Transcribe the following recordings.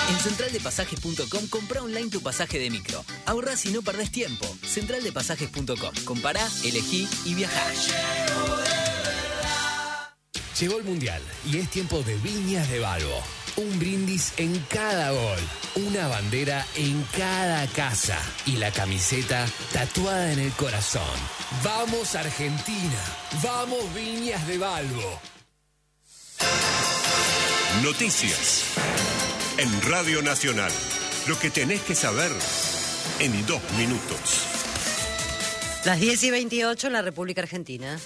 En centraldepasajes.com comprá online tu pasaje de micro. Ahorrás y no perdés tiempo. Centraldepasajes.com. Compará, elegí y viajá. Llegó el Mundial y es tiempo de Viñas de Balbo. Un brindis en cada gol, una bandera en cada casa y la camiseta tatuada en el corazón. ¡Vamos Argentina! ¡Vamos Viñas de Balbo! Noticias en Radio Nacional. Lo que tenés que saber en 2 minutos. Las 10:28 en la República Argentina.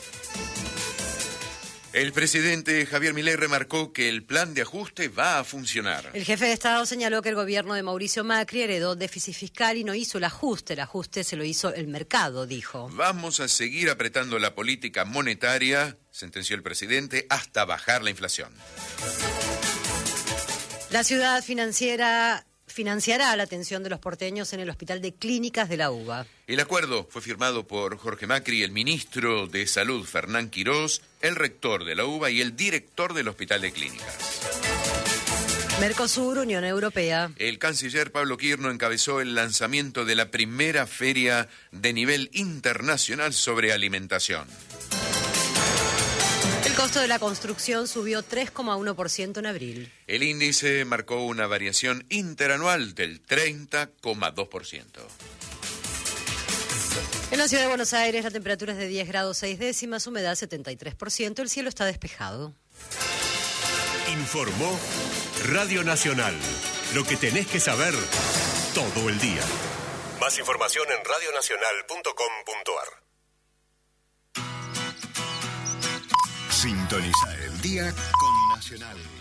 El presidente Javier Milei remarcó que el plan de ajuste va a funcionar. El jefe de Estado señaló que el gobierno de Mauricio Macri heredó déficit fiscal y no hizo el ajuste se lo hizo el mercado, dijo. Vamos a seguir apretando la política monetaria, sentenció el presidente, hasta bajar la inflación. La ciudad financiará la atención de los porteños en el Hospital de Clínicas de la UBA. El acuerdo fue firmado por Jorge Macri, el ministro de Salud Fernán Quirós, el rector de la UBA y el director del Hospital de Clínicas. Mercosur, Unión Europea. El canciller Pablo Quirno encabezó el lanzamiento de la primera feria de nivel internacional sobre alimentación. El costo de la construcción subió 3,1% en abril. El índice marcó una variación interanual del 30,2%. En la ciudad de Buenos Aires la temperatura es de 10 grados 6 décimas, humedad 73%, el cielo está despejado. Informó Radio Nacional. Lo que tenés que saber todo el día. Más información en radionacional.com.ar. Sintoniza el día con Nacional.